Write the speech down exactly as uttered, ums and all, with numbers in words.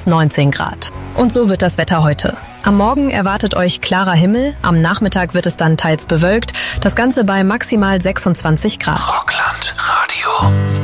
neunzehn Grad. Und so wird das Wetter heute. Am Morgen erwartet euch klarer Himmel, am Nachmittag wird es dann teils bewölkt, das Ganze bei maximal sechsundzwanzig Grad. Rockland Radio.